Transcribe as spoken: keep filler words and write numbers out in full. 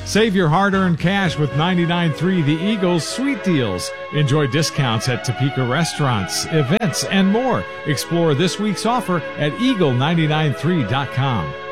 Save your hard-earned cash with ninety-nine point three The Eagle's Sweet Deals. Enjoy discounts at Topeka restaurants, events, and more. Explore this week's offer at eagle nine nine three dot com.